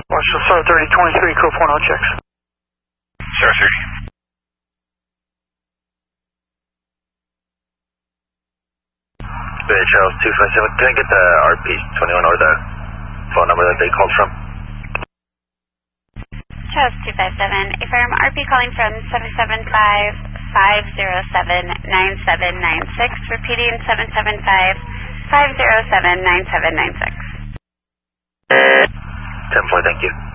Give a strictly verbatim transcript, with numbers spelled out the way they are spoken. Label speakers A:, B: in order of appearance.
A: Marshall Star thirty twenty-three, code four now checks.
B: Star thirty.
C: Bay Charles two five seven, can I get the R P twenty-one or the phone number that they called from?
D: Charles two five seven, affirm R P calling from seven seven five, five zero seven, nine seven nine six, repeating seven seven five, five zero seven, nine seven nine six.
C: ten four, thank you.